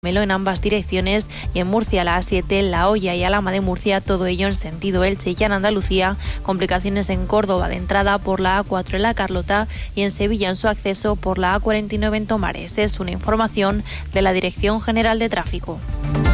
Melo en ambas direcciones, y en Murcia la A7, La Hoya y Alhama de Murcia, todo ello en sentido Elche, y en Andalucía complicaciones en Córdoba de entrada por la A4 en La Carlota y en Sevilla en su acceso por la A49 en Tomares. Es una información de la Dirección General de Tráfico.